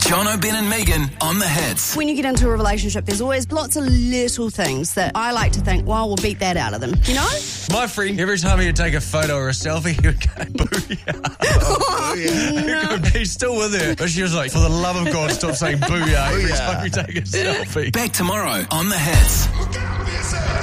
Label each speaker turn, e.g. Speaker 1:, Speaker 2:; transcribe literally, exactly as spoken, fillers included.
Speaker 1: Jono, Ben and Megan on the hits.
Speaker 2: When you get into a relationship, there's always lots of little things that I like to think, well, we'll beat that out of them, you know?
Speaker 3: My friend, every time he'd take a photo or a selfie, he would go, booyah. Oh, booyah. No. He's still with her. But she was like, for the love of God, stop saying booyah every time we take a selfie.
Speaker 1: Back tomorrow on the hits.